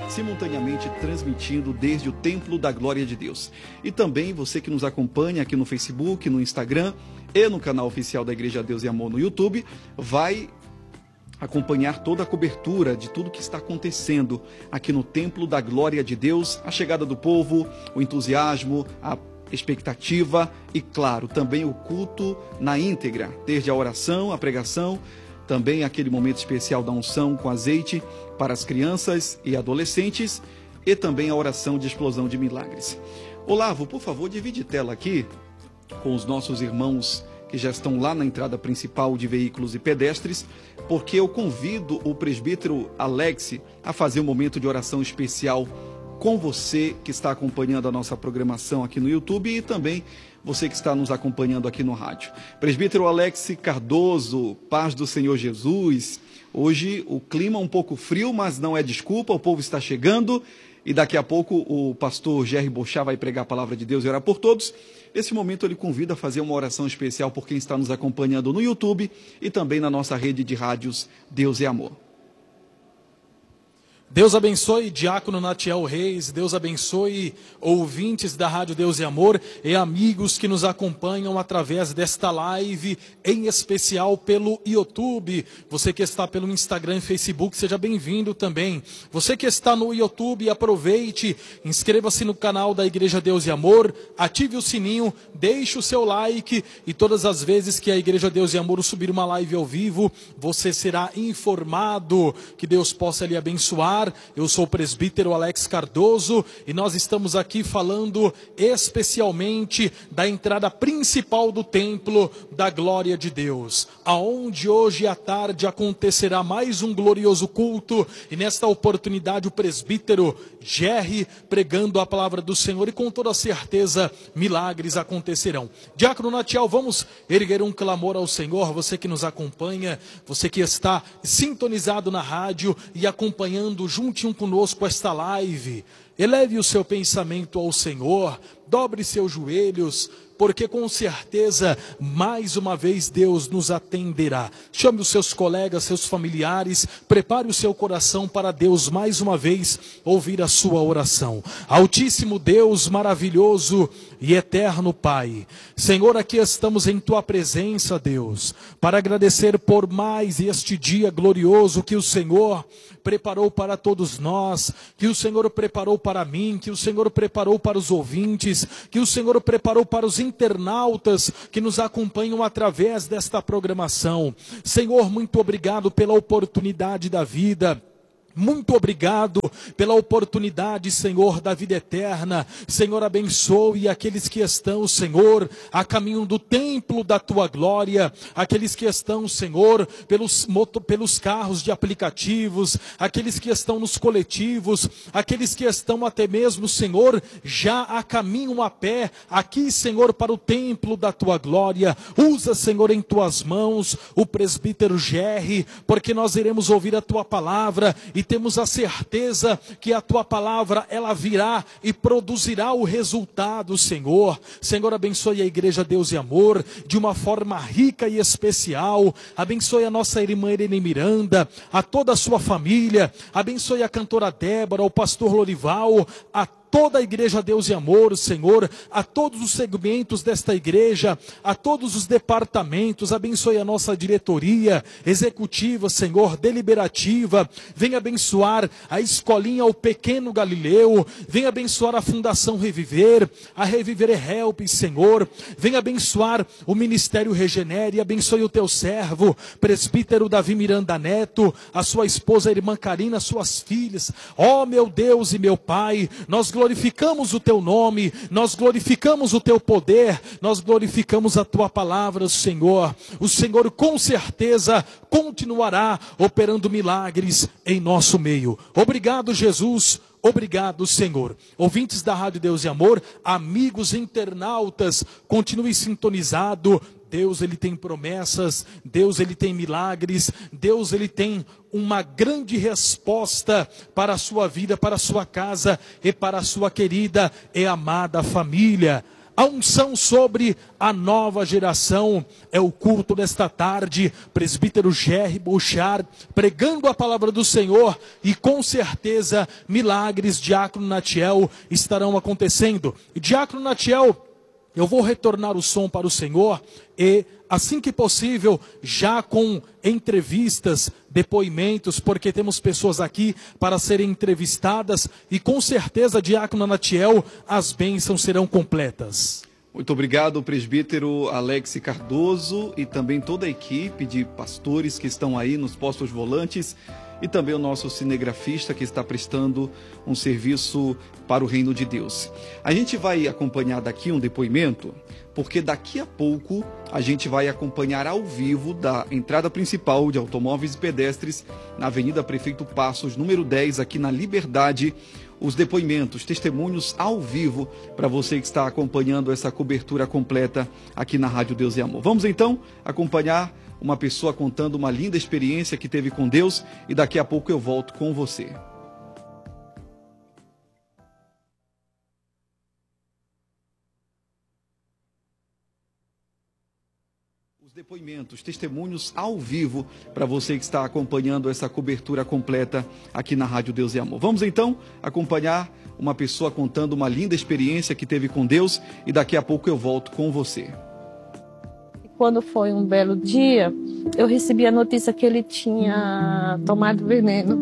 simultaneamente transmitindo desde o Templo da Glória de Deus. E também você que nos acompanha aqui no Facebook, no Instagram e no canal oficial da Igreja Deus e Amor no YouTube, vai acompanhar toda a cobertura de tudo que está acontecendo aqui no Templo da Glória de Deus, a chegada do povo, o entusiasmo, a expectativa e, claro, também o culto na íntegra, desde a oração, a pregação, também aquele momento especial da unção com azeite para as crianças e adolescentes e também a oração de explosão de milagres. Olavo, por favor, divide tela aqui com os nossos irmãos que já estão lá na entrada principal de veículos e pedestres, porque eu convido o presbítero Alex a fazer um momento de oração especial com você que está acompanhando a nossa programação aqui no YouTube e também você que está nos acompanhando aqui no rádio. Presbítero Alex Cardoso, paz do Senhor Jesus. Hoje o clima é um pouco frio, mas não é desculpa, o povo está chegando e daqui a pouco o pastor Jerry Bochá vai pregar a palavra de Deus e orar por todos. Nesse momento ele convida a fazer uma oração especial por quem está nos acompanhando no YouTube e também na nossa rede de rádios Deus é Amor. Deus abençoe Diácono Natiel Reis, Deus abençoe ouvintes da Rádio Deus e Amor e amigos que nos acompanham através desta live, em especial pelo YouTube. Você que está pelo Instagram e Facebook, seja bem-vindo também. Você que está no YouTube, aproveite, inscreva-se no canal da Igreja Deus e Amor, ative o sininho, deixe o seu like e todas as vezes que a Igreja Deus e Amor subir uma live ao vivo, você será informado. Que Deus possa lhe abençoar. Eu sou o presbítero Alex Cardoso e nós estamos aqui falando especialmente da entrada principal do Templo da Glória de Deus, aonde hoje à tarde acontecerá mais um glorioso culto e nesta oportunidade o presbítero Jerry pregando a palavra do Senhor e com toda certeza milagres acontecerão. Diácono Natiel, vamos erguer um clamor ao Senhor, você que nos acompanha, você que está sintonizado na rádio e acompanhando juntinho conosco esta live, eleve o seu pensamento ao Senhor, dobre seus joelhos, porque com certeza, mais uma vez, Deus nos atenderá. Chame os seus colegas, seus familiares, prepare o seu coração para Deus, mais uma vez, ouvir a sua oração. Altíssimo Deus, maravilhoso e eterno Pai, Senhor, aqui estamos em Tua presença, Deus, para agradecer por mais este dia glorioso que o Senhor preparou para todos nós, que o Senhor preparou para mim, que o Senhor preparou para os ouvintes, que o Senhor preparou para os internautas que nos acompanham através desta programação. Senhor, muito obrigado pela oportunidade da vida. Muito obrigado pela oportunidade, Senhor, da vida eterna. Senhor, abençoe aqueles que estão, Senhor, a caminho do templo da Tua glória. Aqueles que estão, Senhor, pelos carros de aplicativos. Aqueles que estão nos coletivos. Aqueles que estão até mesmo, Senhor, já a caminho a pé. Aqui, Senhor, para o templo da Tua glória. Usa, Senhor, em Tuas mãos o presbítero Jerry, porque nós iremos ouvir a Tua palavra e temos a certeza que a Tua palavra, ela virá e produzirá o resultado, Senhor. Senhor, abençoe a Igreja Deus e Amor de uma forma rica e especial. Abençoe a nossa irmã Irene Miranda, a toda a sua família. Abençoe a cantora Débora, o pastor Lorival, a toda a Igreja Deus e Amor, Senhor, a todos os segmentos desta igreja, a todos os departamentos. Abençoe a nossa diretoria executiva, Senhor, deliberativa. Venha abençoar a escolinha O Pequeno Galileu. Venha abençoar a Fundação Reviver, a Reviver Help, Senhor. Venha abençoar o Ministério Regenere. Abençoe o Teu servo, presbítero Davi Miranda Neto, a sua esposa, a irmã Karina, suas filhas. Ó meu Deus e meu Pai, nós glorificamos o Teu nome, nós glorificamos o Teu poder, nós glorificamos a Tua palavra, Senhor. O Senhor com certeza continuará operando milagres em nosso meio. Obrigado, Jesus. Obrigado, Senhor. Ouvintes da Rádio Deus e Amor, amigos internautas, continue sintonizado. Deus, Ele tem promessas, Deus, Ele tem milagres, Deus, Ele tem uma grande resposta para a sua vida, para a sua casa e para a sua querida e amada família. A unção sobre a nova geração é o culto desta tarde. Presbítero Jerry Bouchard pregando a palavra do Senhor, e com certeza milagres, diácono Natiel, estarão acontecendo. E diácono Natiel, eu vou retornar o som para o Senhor e, assim que possível, já com entrevistas, depoimentos, porque temos pessoas aqui para serem entrevistadas, e com certeza, diácono Natiel, as bênçãos serão completas. Muito obrigado, presbítero Alex Cardoso, e também toda a equipe de pastores que estão aí nos postos volantes, e também o nosso cinegrafista que está prestando um serviço para o reino de Deus. A gente vai acompanhar daqui um depoimento, porque daqui a pouco a gente vai acompanhar ao vivo da entrada principal de automóveis e pedestres na Avenida Prefeito Passos, número 10, aqui na Liberdade, os depoimentos, testemunhos ao vivo para você que está acompanhando essa cobertura completa aqui na Rádio Deus e Amor. Vamos então acompanhar uma pessoa contando uma linda experiência que teve com Deus, e daqui a pouco eu volto com você. Os depoimentos, testemunhos ao vivo para você que está acompanhando essa cobertura completa aqui na Rádio Deus e Amor. Vamos então acompanhar uma pessoa contando uma linda experiência que teve com Deus, e daqui a pouco eu volto com você. Quando foi um belo dia, eu recebi a notícia que ele tinha tomado veneno.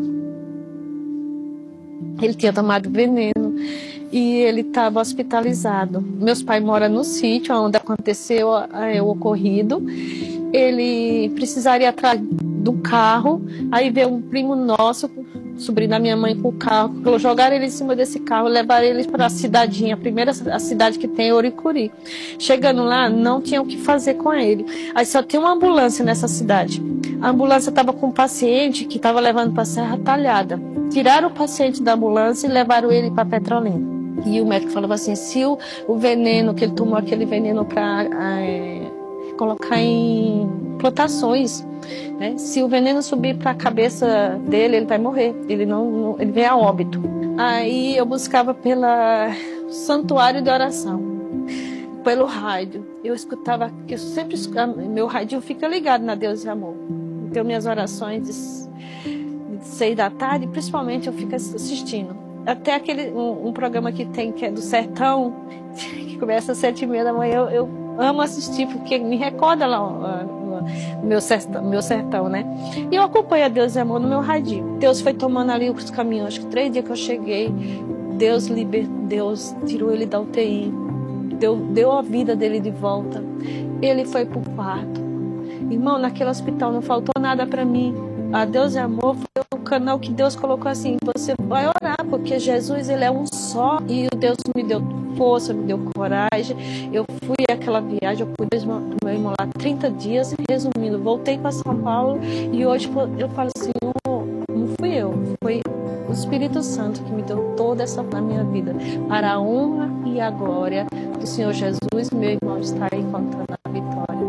Ele tinha tomado veneno e ele estava hospitalizado. Meus pais moram no sítio onde aconteceu o ocorrido. Ele precisaria atrás do carro, aí veio um primo nosso, sobrinho da minha mãe, com o carro, jogaram ele em cima desse carro, levaram ele para a cidadinha, a cidade que tem Oricuri. Chegando lá, não tinha o que fazer com ele. Aí só tinha uma ambulância nessa cidade. A ambulância estava com um paciente que estava levando para a Serra Talhada. Tiraram o paciente da ambulância e levaram ele para Petrolina. E o médico falava assim, se o veneno, que ele tomou aquele veneno para colocar em plantações, né? Se o veneno subir para a cabeça dele, ele vai morrer, ele vem a óbito. Aí eu buscava pelo santuário de oração, pelo rádio. Eu escutava, que eu sempre meu rádio fica ligado na Deus e Amor. Então minhas orações de 6 da tarde, principalmente eu fico assistindo. Até aquele um programa que tem, que é do Sertão, que começa às 7h30 da manhã, eu amo assistir, porque me recorda lá o meu sertão, né? E eu acompanho a Deus e Amor no meu radinho. Deus foi tomando ali os caminhos. Acho que 3 dias que eu cheguei, Deus tirou ele da UTI, deu a vida dele de volta. Ele foi pro quarto. Irmão, naquele hospital não faltou nada para mim. A Deus e Amor foi o canal que Deus colocou assim, você vai orar, porque Jesus, ele é um só, e o Deus me deu força, me deu coragem. Eu fui àquela viagem, eu cuidei do meu irmão lá 30 dias, resumindo, voltei para São Paulo, e hoje eu falo assim, não fui eu, foi o Espírito Santo que me deu toda essa na minha vida, para a honra e a glória do Senhor Jesus. Meu irmão está aí contando a vitória.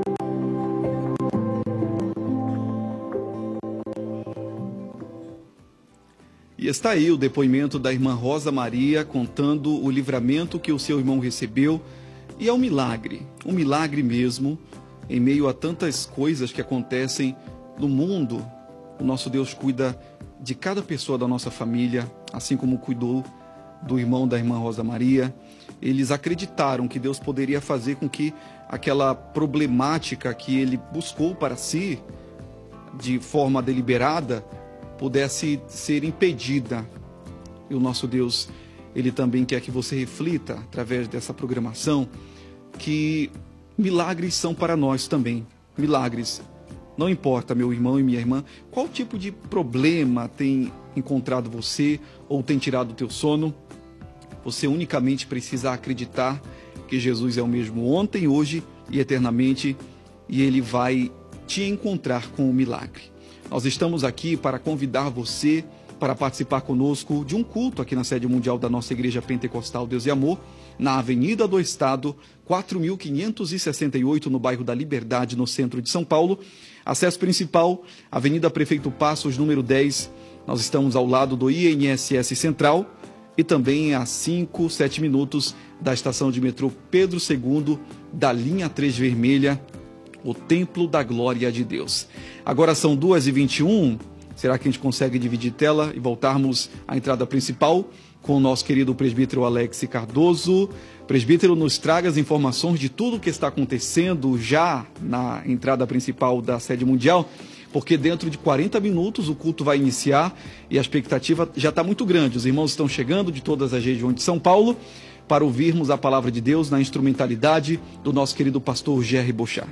E está aí o depoimento da irmã Rosa Maria contando o livramento que o seu irmão recebeu. E é um milagre mesmo, em meio a tantas coisas que acontecem no mundo. O nosso Deus cuida de cada pessoa da nossa família, assim como cuidou do irmão da irmã Rosa Maria. Eles acreditaram que Deus poderia fazer com que aquela problemática que ele buscou para si, de forma deliberada, pudesse ser impedida. E o nosso Deus, ele também quer que você reflita, através dessa programação, que milagres são para nós também. Milagres. Não importa, meu irmão e minha irmã, qual tipo de problema tem encontrado você ou tem tirado o teu sono, você unicamente precisa acreditar que Jesus é o mesmo ontem, hoje e eternamente, e ele vai te encontrar com o milagre. Nós estamos aqui para convidar você para participar conosco de um culto aqui na sede mundial da nossa Igreja Pentecostal Deus e Amor, na Avenida do Estado, 4.568, no bairro da Liberdade, no centro de São Paulo. Acesso principal, Avenida Prefeito Passos, número 10. Nós estamos ao lado do INSS Central e também a 5, 7 minutos da estação de metrô Pedro II, da linha 3 vermelha, o Templo da Glória de Deus. Agora são 2h21, será que a gente consegue dividir tela e voltarmos à entrada principal com o nosso querido presbítero Alex Cardoso? Presbítero, nos traga as informações de tudo o que está acontecendo já na entrada principal da sede mundial, porque dentro de 40 minutos o culto vai iniciar e a expectativa já está muito grande. Os irmãos estão chegando de todas as regiões de São Paulo para ouvirmos a palavra de Deus na instrumentalidade do nosso querido pastor Jerry Bochart.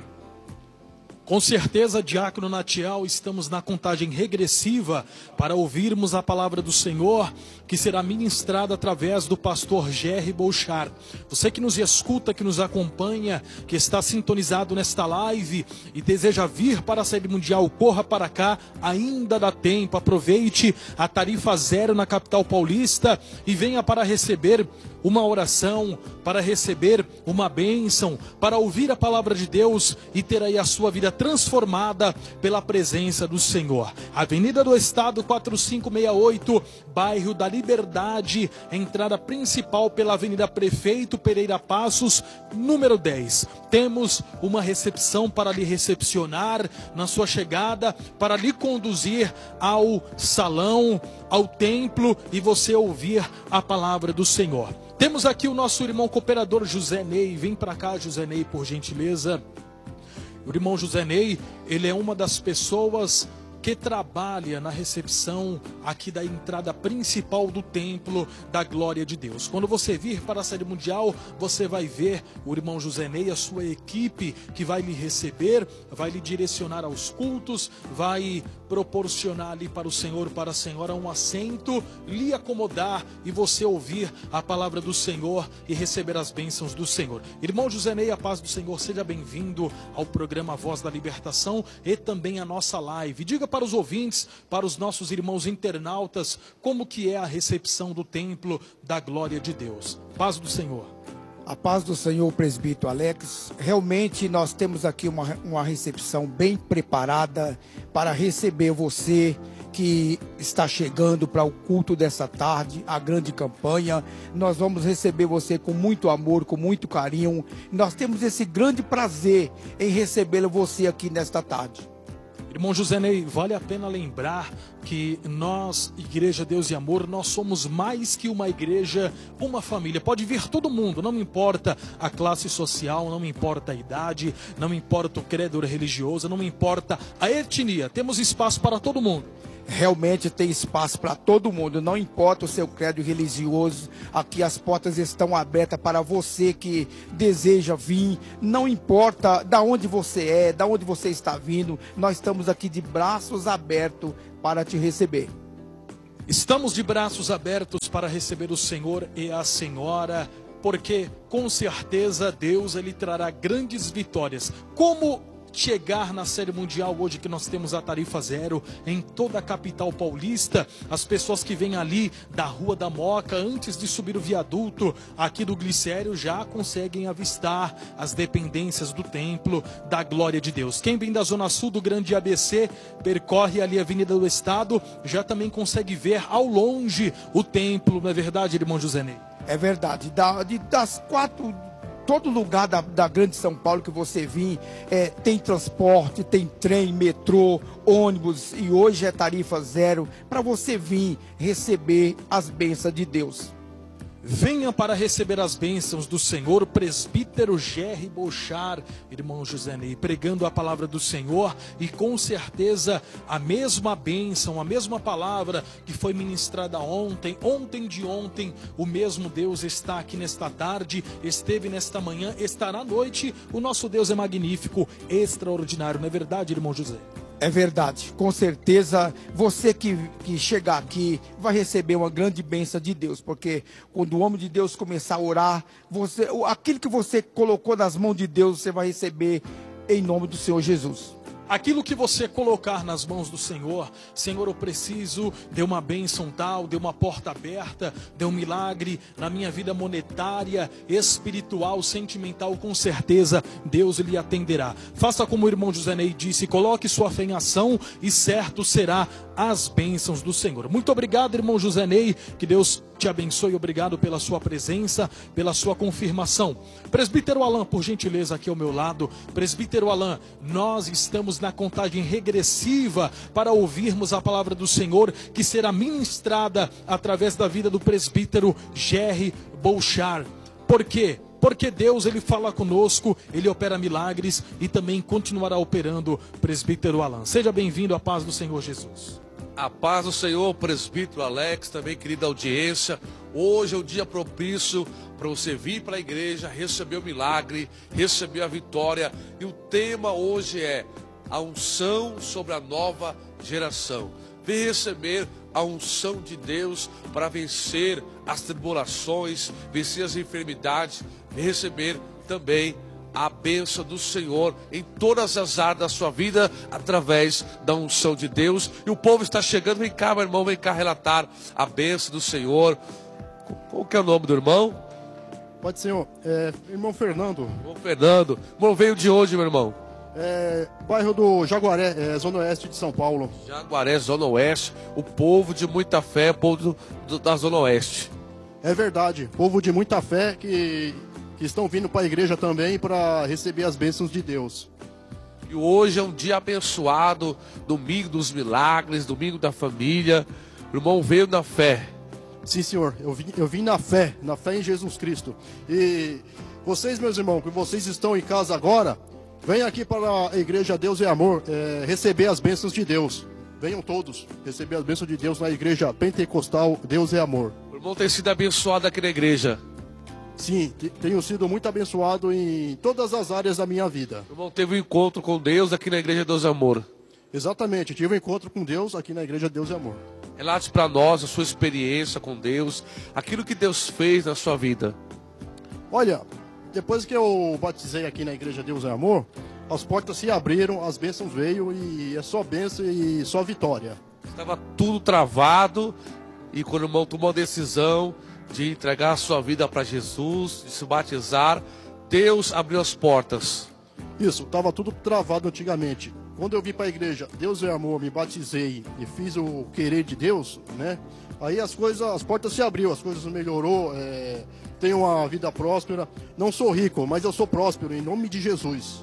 Com certeza, Diácono Natiel, estamos na contagem regressiva para ouvirmos a palavra do Senhor, que será ministrada através do pastor Jerry Bochart. Você que nos escuta, que nos acompanha, que está sintonizado nesta live e deseja vir para a sede mundial, corra para cá, ainda dá tempo. Aproveite a tarifa zero na capital paulista e venha para receber uma oração, para receber uma bênção, para ouvir a palavra de Deus e ter aí a sua vida transformada pela presença do Senhor. Avenida do Estado 4568, bairro da Liberdade, entrada principal pela Avenida Prefeito Pereira Passos, número 10. Temos uma recepção para lhe recepcionar na sua chegada, para lhe conduzir ao salão, ao templo e você ouvir a palavra do Senhor. Temos aqui o nosso irmão cooperador José Ney. Vem para cá, José Ney, por gentileza. O irmão José Ney, ele é uma das pessoas que trabalha na recepção aqui da entrada principal do Templo da Glória de Deus. Quando você vir para a sede mundial, você vai ver o irmão José Ney, a sua equipe que vai lhe receber, vai lhe direcionar aos cultos, vai proporcionar ali para o Senhor, para a Senhora, um assento, lhe acomodar e você ouvir a palavra do Senhor e receber as bênçãos do Senhor. Irmão José Ney, a paz do Senhor, seja bem-vindo ao programa Voz da Libertação e também a nossa live. Diga para os ouvintes, para os nossos irmãos internautas, como que é a recepção do Templo da Glória de Deus. Paz do Senhor. A paz do Senhor, presbítero Alex. Realmente nós temos aqui uma recepção bem preparada para receber você que está chegando para o culto dessa tarde, a grande campanha. Nós vamos receber você com muito amor, com muito carinho. Nós temos esse grande prazer em recebê-lo você aqui nesta tarde. Irmão José Ney, vale a pena lembrar que nós, Igreja Deus e Amor, nós somos mais que uma igreja, uma família. Pode vir todo mundo, não importa a classe social, não importa a idade, não importa o credo religioso, não importa a etnia. Temos espaço para todo mundo. Realmente tem espaço para todo mundo, não importa o seu credo religioso, aqui as portas estão abertas para você que deseja vir, não importa de onde você é, de onde você está vindo, nós estamos aqui de braços abertos para te receber. Estamos de braços abertos para receber o Senhor e a Senhora, porque com certeza Deus ele trará grandes vitórias. Como chegar na série mundial hoje que nós temos a tarifa zero em toda a capital paulista? As pessoas que vêm ali da Rua da Moca, antes de subir o viaduto aqui do Glicério, já conseguem avistar as dependências do Templo da Glória de Deus. Quem vem da Zona Sul do Grande ABC, percorre ali a Avenida do Estado, já também consegue ver ao longe o templo, não é verdade, irmão José Ney? É verdade, das quatro... Todo lugar da grande São Paulo que você vir, tem transporte, tem trem, metrô, ônibus, e hoje é tarifa zero para você vir receber as bênçãos de Deus. Venha para receber as bênçãos do Senhor, presbítero Jerry Bochart, irmão José Ney, pregando a palavra do Senhor, e com certeza a mesma bênção, a mesma palavra que foi ministrada ontem de ontem, o mesmo Deus está aqui nesta tarde, esteve nesta manhã, estará à noite. O nosso Deus é magnífico, extraordinário, não é verdade, irmão José? É verdade, com certeza você que chegar aqui vai receber uma grande bênção de Deus, porque quando o homem de Deus começar a orar, aquilo que você colocou nas mãos de Deus, você vai receber em nome do Senhor Jesus. Aquilo que você colocar nas mãos do Senhor, Senhor, eu preciso de uma bênção tal, de uma porta aberta, de um milagre na minha vida monetária, espiritual, sentimental, com certeza Deus lhe atenderá. Faça como o irmão José Ney disse, coloque sua fé em ação e certo será as bênçãos do Senhor. Muito obrigado, irmão José Ney, que Deus te abençoe. Obrigado pela sua presença, pela sua confirmação. Presbítero Alain, por gentileza, aqui ao meu lado. Presbítero Alain, nós estamos na contagem regressiva para ouvirmos a palavra do Senhor, que será ministrada através da vida do presbítero Jerry Bouchard. Por quê? Porque Deus, ele fala conosco, ele opera milagres e também continuará operando, presbítero Alain. Seja bem-vindo à paz do Senhor Jesus. A paz do Senhor, presbítero Alex, também querida audiência. Hoje é o dia propício para você vir para a igreja, receber o milagre, receber a vitória. E o tema hoje é a unção sobre a nova geração. Vem receber a unção de Deus para vencer as tribulações, vencer as enfermidades, vem receber também a bênção do Senhor em todas as áreas da sua vida, através da unção de Deus. E o povo está chegando. Vem cá, meu irmão, vem cá relatar a bênção do Senhor. Qual que é o nome do irmão? Pode ser, irmão Fernando. Irmão Fernando. Irmão, veio de onde, meu irmão? Bairro do Jaguaré, Zona Oeste de São Paulo. Jaguaré, Zona Oeste. O povo de muita fé, o povo da Zona Oeste. É verdade, povo de muita fé que estão vindo para a igreja também para receber as bênçãos de Deus. E hoje é um dia abençoado, domingo dos milagres, domingo da família. O irmão veio na fé. Sim, senhor, eu vim na fé em Jesus Cristo. E vocês, meus irmãos, que vocês estão em casa agora, venham aqui para a igreja Deus é Amor, receber as bênçãos de Deus. Venham todos receber as bênçãos de Deus na igreja pentecostal Deus é Amor. O irmão tem sido abençoado aqui na igreja. Sim, tenho sido muito abençoado em todas as áreas da minha vida. O irmão teve um encontro com Deus aqui na igreja Deus é Amor. Exatamente, tive um encontro com Deus aqui na igreja Deus é Amor. Relate para nós a sua experiência com Deus, aquilo que Deus fez na sua vida. Olha, depois que eu batizei aqui na igreja Deus é Amor, as portas se abriram, as bênçãos veio e é só bênção e só vitória. Estava tudo travado e quando o irmão tomou a decisão de entregar a sua vida para Jesus, de se batizar, Deus abriu as portas. Isso, estava tudo travado antigamente. Quando eu vim para a igreja Deus é Amor, me batizei e fiz o querer de Deus, né? Aí as portas se abriu, as coisas melhorou, tenho uma vida próspera. Não sou rico, mas eu sou próspero, em nome de Jesus.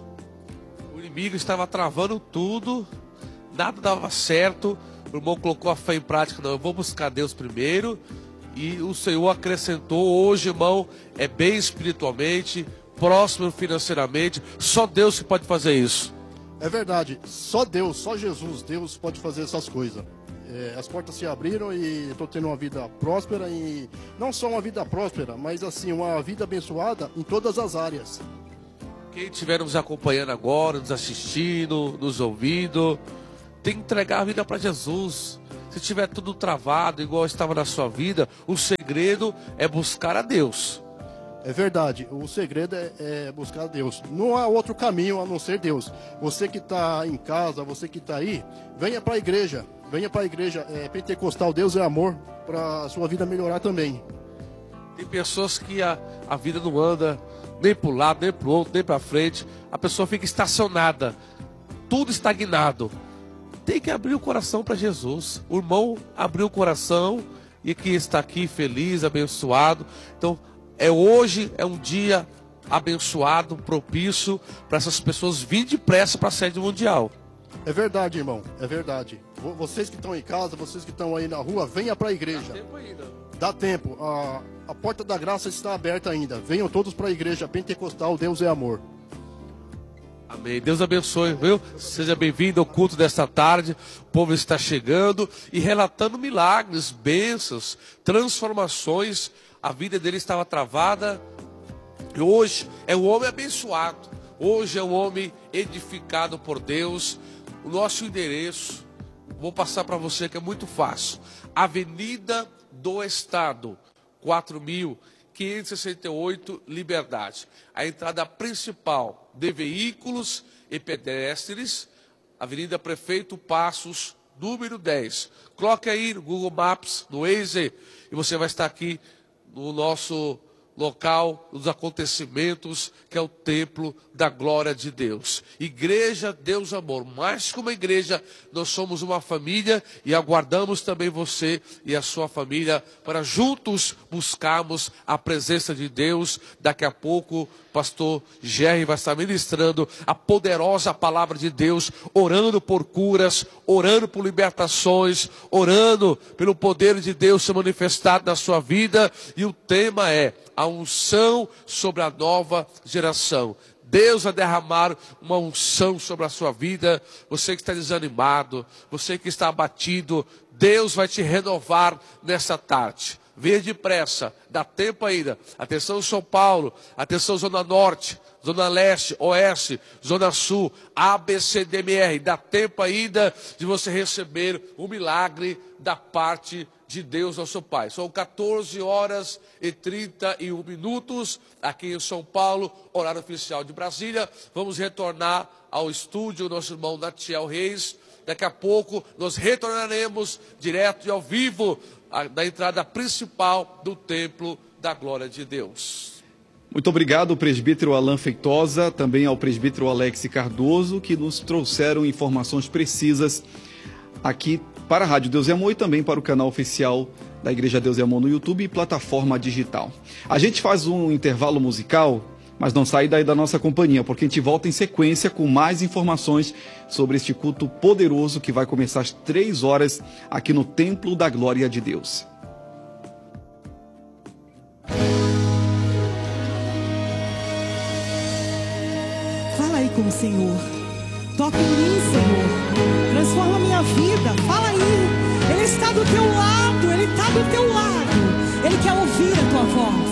O inimigo estava travando tudo, nada dava certo. O irmão colocou a fé em prática. Não, eu vou buscar Deus primeiro. E o Senhor acrescentou. Hoje, irmão, é bem espiritualmente, próspero financeiramente. Só Deus que pode fazer isso. É verdade, só Deus, só Jesus, Deus pode fazer essas coisas. As portas se abriram e estou tendo uma vida próspera, e não só uma vida próspera, mas assim, uma vida abençoada em todas as áreas. Quem estiver nos acompanhando agora, nos assistindo, nos ouvindo, tem que entregar a vida para Jesus. Se tiver tudo travado, igual estava na sua vida, o segredo é buscar a Deus. É verdade, o segredo é buscar a Deus. Não há outro caminho a não ser Deus. Você que está em casa, você que está aí, venha para a igreja. Venha para a igreja pentecostal Deus é Amor, para a sua vida melhorar também. Tem pessoas que a vida não anda nem para o lado, nem para o outro, nem para frente. A pessoa fica estacionada, tudo estagnado. Tem que abrir o coração para Jesus. O irmão abriu o coração e que está aqui feliz, abençoado. Então, hoje é um dia abençoado, propício para essas pessoas virem depressa para a sede mundial. É verdade, irmão, é verdade. Vocês que estão em casa, vocês que estão aí na rua, venha para a igreja. Dá tempo ainda. Dá tempo. A porta da graça está aberta ainda. Venham todos para a igreja pentecostal Deus é Amor. Amém. Deus abençoe, viu? Seja bem-vindo ao culto desta tarde. O povo está chegando e relatando milagres, bênçãos, transformações. A vida dele estava travada. E hoje é um homem abençoado. Hoje é um homem edificado por Deus. O nosso endereço, vou passar para você que é muito fácil. Avenida do Estado, 4.568, Liberdade. A entrada principal de veículos e pedestres, Avenida Prefeito Passos, número 10. Coloque aí no Google Maps, no Waze, e você vai estar aqui no nosso local dos acontecimentos, que é o templo da glória de Deus. Igreja Deus Amor, mais que uma igreja, nós somos uma família e aguardamos também você e a sua família para juntos buscarmos a presença de Deus. Daqui a pouco o pastor Jerry vai estar ministrando a poderosa palavra de Deus, orando por curas, orando por libertações, orando pelo poder de Deus ser manifestado na sua vida, e o tema é a unção sobre a nova geração. Deus vai derramar uma unção sobre a sua vida. Você que está desanimado, você que está abatido, Deus vai te renovar nessa tarde. Venha depressa, dá tempo ainda. Atenção São Paulo, atenção Zona Norte, Zona Leste, Oeste, Zona Sul, ABCDMR. Dá tempo ainda de você receber o milagre da parte de Deus, nosso Pai. São 14h31 aqui em São Paulo, horário oficial de Brasília. Vamos retornar ao estúdio, nosso irmão Natiel Reis. Daqui a pouco nós retornaremos direto e ao vivo da entrada principal do templo da glória de Deus. Muito obrigado, presbítero Alan Feitosa, também ao presbítero Alex Cardoso, que nos trouxeram informações precisas aqui para a Rádio Deus e Amor e também para o canal oficial da Igreja Deus e Amor no YouTube e plataforma digital. A gente faz um intervalo musical, mas não sai daí da nossa companhia, porque a gente volta em sequência com mais informações sobre este culto poderoso que vai começar às 3 horas aqui no Templo da Glória de Deus. Fala aí com o Senhor. Toca em mim, Senhor. Transforma a minha vida. Fala aí. Ele está do teu lado. Ele está do teu lado. Ele quer ouvir a tua voz.